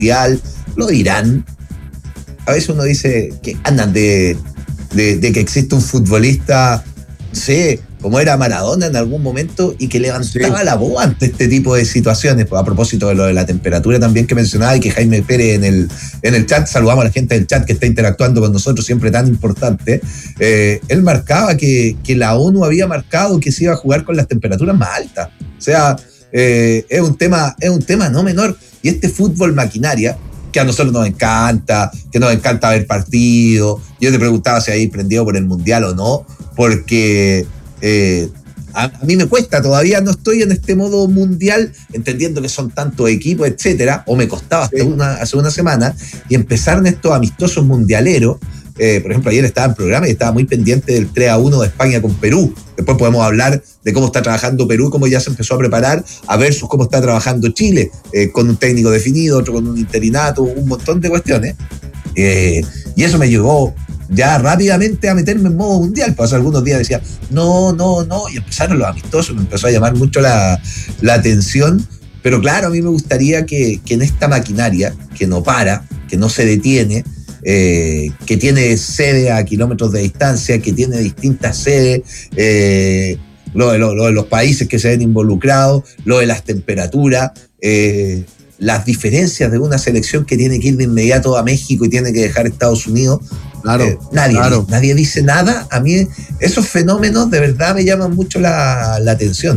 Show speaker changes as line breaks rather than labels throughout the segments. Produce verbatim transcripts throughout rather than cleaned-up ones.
mundial, lo dirán. A veces uno dice que andan de, de, de que existe un futbolista, no sé, como era Maradona en algún momento, y que levantaba sí. la voz ante este tipo de situaciones. Pues a propósito de lo de la temperatura también que mencionaba, y que Jaime Pérez en el, en el chat, saludamos a la gente del chat que está interactuando con nosotros, siempre tan importante, eh, él marcaba que, que la ONU había marcado que se iba a jugar con las temperaturas más altas. O sea, eh, es un tema, es un tema no menor. Y este fútbol maquinaria, que a nosotros nos encanta, que nos encanta ver partidos. Yo te preguntaba si ahí prendido por el Mundial o no, porque eh, a, a mí me cuesta, todavía no estoy en este modo mundial, entendiendo que son tantos equipos, etcétera, o me costaba hasta sí. una, hace una semana, y empezar en estos amistosos mundialeros. Eh, por ejemplo, ayer estaba en programa y estaba muy pendiente del tres a uno de España con Perú. Después podemos hablar de cómo está trabajando Perú, cómo ya se empezó a preparar, a versus cómo está trabajando Chile, eh, con un técnico definido, otro con un interinato, un montón de cuestiones. Eh, y eso me llevó ya rápidamente a meterme en modo mundial. Pues algunos días decía, no, no, no, y empezaron los amistosos, me empezó a llamar mucho la, la atención. Pero claro, a mí me gustaría que, que en esta maquinaria, que no para, que no se detiene, Eh, que tiene sede a kilómetros de distancia, que tiene distintas sedes, eh, lo, de, lo, lo de los países que se ven involucrados, lo de las temperaturas, eh, las diferencias de una selección que tiene que ir de inmediato a México y tiene que dejar Estados Unidos. Claro, eh, nadie, claro. nadie dice nada. A mí esos fenómenos de verdad me llaman mucho la, la atención.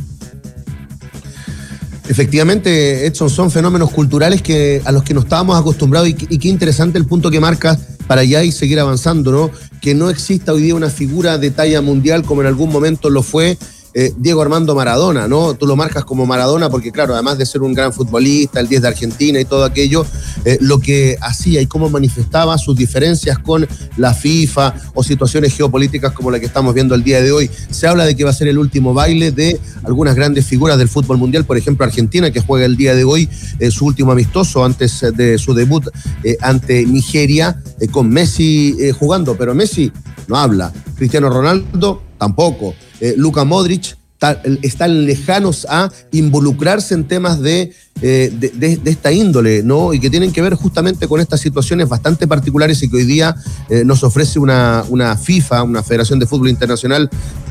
Efectivamente, Edson, son fenómenos culturales que, a los que no estábamos acostumbrados, y, y qué interesante el punto que marcas para allá y seguir avanzando, ¿no? Que no exista hoy día una figura de talla mundial como en algún momento lo fue eh, Diego Armando Maradona, ¿no? Tú lo marcas como Maradona porque, claro, además de ser un gran futbolista, el diez de Argentina y todo aquello, eh, lo que hacía y cómo manifestaba sus diferencias con la FIFA o situaciones geopolíticas como la que estamos viendo el día de hoy. Se habla de que va a ser el último baile de algunas grandes figuras del fútbol mundial, por ejemplo Argentina, que juega el día de hoy eh, su último amistoso antes de su debut eh, ante Nigeria, eh, con Messi eh, jugando, pero Messi no habla, Cristiano Ronaldo tampoco, eh, Luka Modric ta, están lejanos a involucrarse en temas de, eh, de, de, de esta índole, ¿no? Y que tienen que ver justamente con estas situaciones bastante particulares y que hoy día eh, nos ofrece una, una FIFA, una Federación de Fútbol Internacional,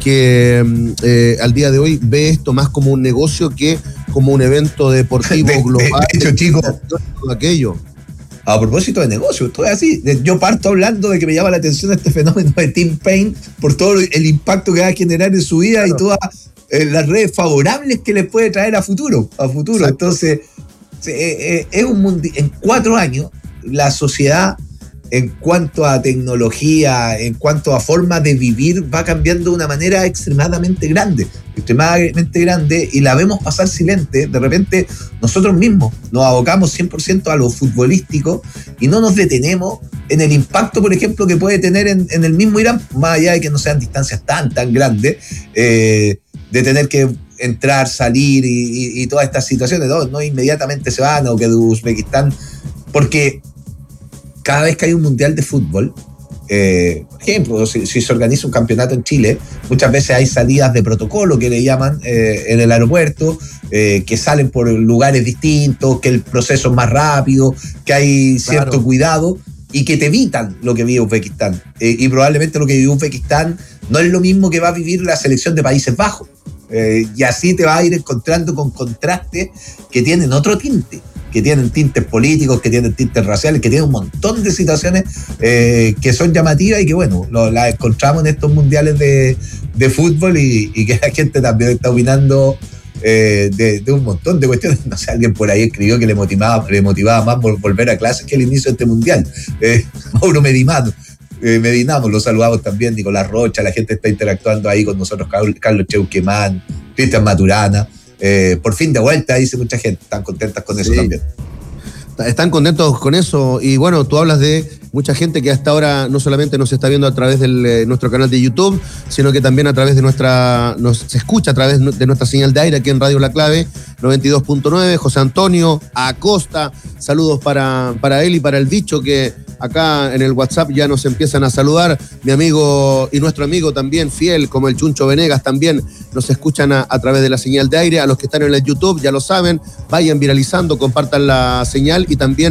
que eh, al día de hoy ve esto más como un negocio que como un evento deportivo
de,
global.
De hecho, chicos,
todo aquello.
A propósito de negocio, esto es así. Yo parto hablando de que me llama la atención este fenómeno de Tim Payne por todo el impacto que va a generar en su vida, claro, y todas eh, las redes favorables que le puede traer a futuro. A futuro. Exacto. Entonces, eh, eh, es un mundi- en cuatro años, la sociedad, en cuanto a tecnología, en cuanto a forma de vivir, va cambiando de una manera extremadamente grande, extremadamente grande, y la vemos pasar silente. De repente, nosotros mismos nos abocamos cien por ciento a lo futbolístico y no nos detenemos en el impacto, por ejemplo, que puede tener en, en el mismo Irán, más allá de que no sean distancias tan, tan grandes, eh, de tener que entrar, salir y, y, y todas estas situaciones, no, no inmediatamente se van, o que de Uzbekistán, porque cada vez que hay un mundial de fútbol, eh, por ejemplo, si, si se organiza un campeonato en Chile, muchas veces hay salidas de protocolo que le llaman eh, en el aeropuerto, eh, que salen por lugares distintos, que el proceso es más rápido, que hay cierto claro. cuidado, y que te evitan lo que vive Uzbekistán. Eh, y probablemente lo que vive Uzbekistán no es lo mismo que va a vivir la selección de Países Bajos. Eh, y así te vas a ir encontrando con contrastes que tienen otro tinte, que tienen tintes políticos, que tienen tintes raciales, que tienen un montón de situaciones eh, que son llamativas y que, bueno, lo, las encontramos en estos mundiales de, de fútbol, y, y que la gente también está opinando eh, de, de un montón de cuestiones. No sé, alguien por ahí escribió que le motivaba, le motivaba más volver a clases que el inicio de este mundial. Eh, Mauro Medimano. Eh, Medinamos, lo saludamos también, Nicolás Rocha, la gente está interactuando ahí con nosotros, Carlos Cheuquemán, Cristian Maturana. Eh, por fin de vuelta, dice mucha gente, están contentas con eso sí. también.
Están contentos con eso, y bueno, tú hablas de mucha gente que hasta ahora no solamente nos está viendo a través de eh, nuestro canal de YouTube, sino que también a través de nuestra, nos se escucha a través de nuestra señal de aire aquí en Radio La Clave, noventa y dos punto nueve, José Antonio Acosta, saludos para, para él y para el bicho que acá en el WhatsApp ya nos empiezan a saludar. Mi amigo y nuestro amigo también fiel, como el Chuncho Venegas, también nos escuchan a, a través de la señal de aire. A los que están en el YouTube, ya lo saben, vayan viralizando, compartan la señal y también